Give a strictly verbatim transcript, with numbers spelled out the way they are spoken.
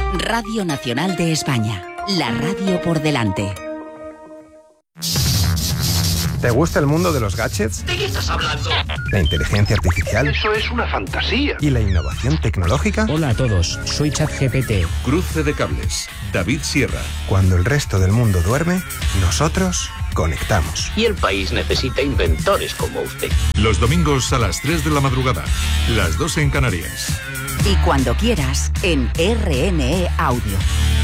Radio Nacional de España. La radio por delante. ¿Te gusta el mundo de los gadgets? ¿De qué estás hablando? ¿La inteligencia artificial? Eso es una fantasía. ¿Y la innovación tecnológica? Hola a todos, soy ChatGPT. Cruce de cables, David Sierra. Cuando el resto del mundo duerme, nosotros conectamos. Y el país necesita inventores como usted. Los domingos a las tres de la madrugada, las dos en Canarias. Y cuando quieras, en R N E Audio.